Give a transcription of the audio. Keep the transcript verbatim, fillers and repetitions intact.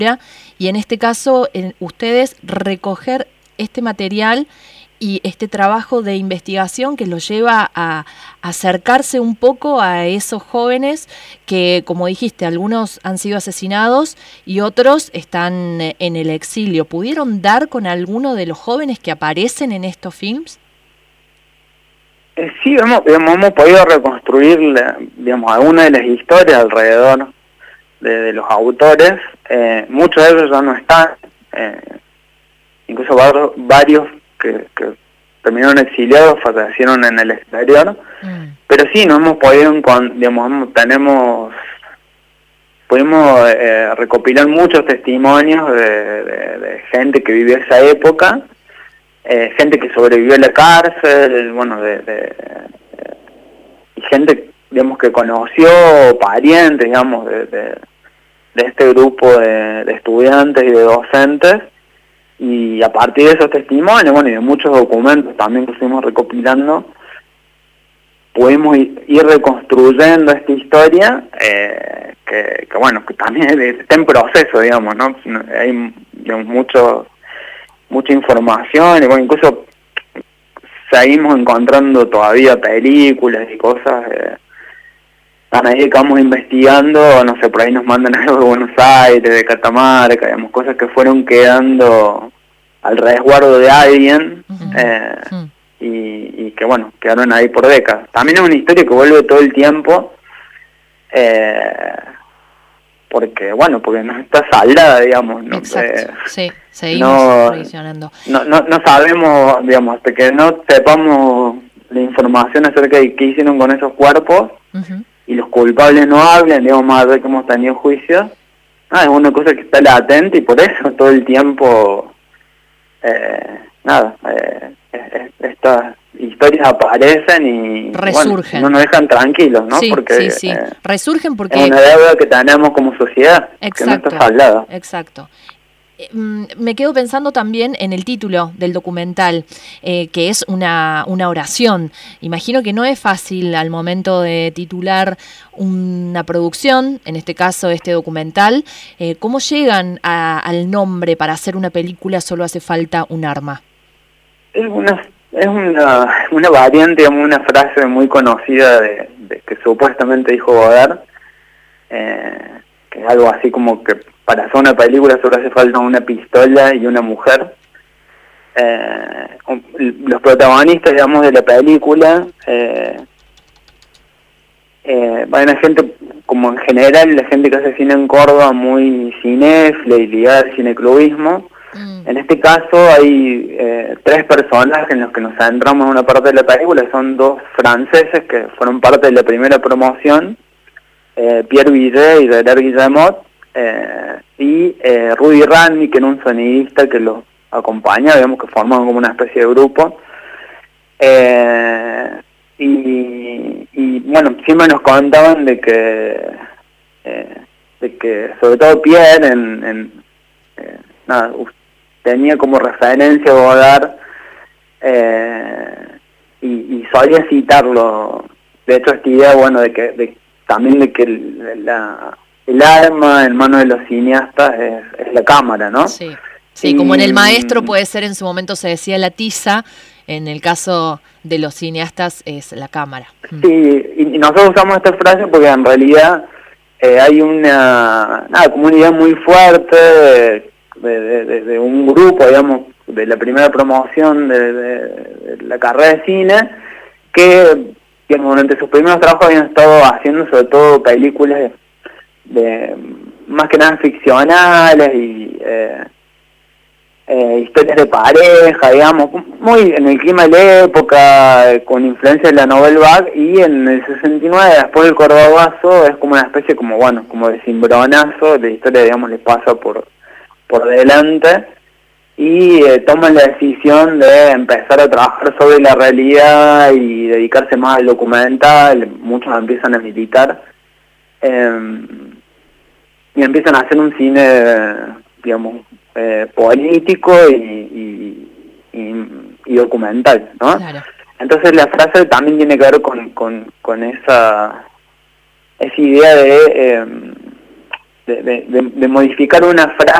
y en este caso en, ustedes recoger este material y este trabajo de investigación que los lleva a, a acercarse un poco a esos jóvenes que, como dijiste, algunos han sido asesinados y otros están en el exilio. ¿Pudieron dar con alguno de los jóvenes que aparecen en estos films? Eh, sí, hemos, hemos, hemos podido reconstruir, digamos, algunas de las historias alrededor de, de los autores. Eh, muchos de ellos ya no están, eh, incluso varios, varios que, que terminaron exiliados fallecieron en el exterior, mm. pero sí, no hemos podido, digamos, tenemos, pudimos eh, recopilar muchos testimonios de, de, de gente que vivió esa época, eh, gente que sobrevivió a la cárcel, bueno, de, de, de y gente, digamos, que conoció parientes, digamos, de, de, de este grupo de, de estudiantes y de docentes. Y a partir de esos testimonios, bueno, y de muchos documentos también que fuimos recopilando, pudimos ir reconstruyendo esta historia, eh, que, que bueno, que también está en proceso, digamos, ¿no? Hay, digamos, mucho, mucha información, y bueno, incluso seguimos encontrando todavía películas y cosas, eh, a medida que vamos investigando, no sé, por ahí nos mandan algo de Buenos Aires, de Catamarca, digamos, cosas que fueron quedando al resguardo de alguien, uh-huh. eh, uh-huh. y, y que, bueno, quedaron ahí por décadas. También es una historia que vuelve todo el tiempo, eh, porque, bueno, porque no está saldada, digamos. ¿No? Exacto, eh, sí, seguimos no, revisionando. No, no, no sabemos, digamos, hasta que no sepamos la información acerca de qué hicieron con esos cuerpos, uh-huh. y los culpables no hablen, digamos, más de que hemos tenido juicios, ah, es una cosa que está latente y por eso todo el tiempo, eh, nada, eh, estas historias aparecen y resurgen. Bueno, no nos dejan tranquilos, ¿no? Sí, porque, sí, sí. Eh, resurgen porque... es una deuda que tenemos como sociedad, exacto, que no está saldada. Exacto. Me quedo pensando también en el título del documental, eh, que es una, una oración. Imagino que no es fácil al momento de titular una producción, en este caso este documental. Eh, ¿Cómo llegan a, al nombre para hacer una película Solo hace falta un arma? Es una, es una, una variante, una frase muy conocida de, de que supuestamente dijo Godard, eh, que es algo así como que para hacer una película solo hace falta una pistola y una mujer. Eh, los protagonistas, digamos, de la película, eh, eh, bueno, hay gente, como en general, la gente que hace cine en Córdoba, muy cinéfila y ligada al cineclubismo. Mm. En este caso hay eh, tres personajes en los que nos centramos en una parte de la película, son dos franceses que fueron parte de la primera promoción, eh, Pierre Villet y Gerard Guillemot, Eh, y eh, Rudy Randy, que era un sonidista que los acompaña, digamos que formaban como una especie de grupo, eh, y, y bueno, siempre nos contaban de que eh, de que sobre todo Pierre en, en eh, nada, tenía como referencia a Godard, eh, y, y solía citarlo. De hecho, esta idea, bueno, de que de, también de que la el arma en manos de los cineastas es, es la cámara, ¿no? Sí, sí, y, como en El Maestro puede ser, en su momento se decía la tiza, en el caso de los cineastas es la cámara. Sí, y, y nosotros usamos esta frase porque en realidad eh, hay una, nada, como una idea muy fuerte de, de, de, de un grupo, digamos, de la primera promoción de, de, de la carrera de cine, que, digamos, durante sus primeros trabajos habían estado haciendo sobre todo películas de de más que nada ficcionales y eh, eh, historias de pareja, digamos, muy en el clima de la época, eh, con influencia de la Nouvelle Vague, y en el sesenta y nueve, después del Cordobazo, es como una especie como, bueno, como de cimbronazo, la historia, digamos, les pasa por, por delante, y eh, toman la decisión de empezar a trabajar sobre la realidad y dedicarse más al documental. Muchos empiezan a militar, eh, y empiezan a hacer un cine, digamos, eh, político y, y, y, y documental, ¿no? Claro. Entonces la frase también tiene que ver con, con, con esa, esa idea de, eh, de, de, de, de modificar una frase